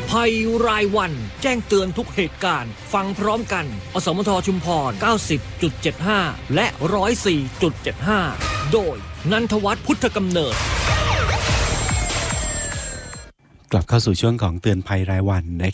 ภัยรายวันแจ้งเตือนทุกเหตุการณ์ฟังพร้อมกันอสมทชุมพร 90.75 และ 104.75 โดยนันทวัฒน์พุทธกำเนิดกลับเข้าสู่ช่วงของเตือนภัยรายวัน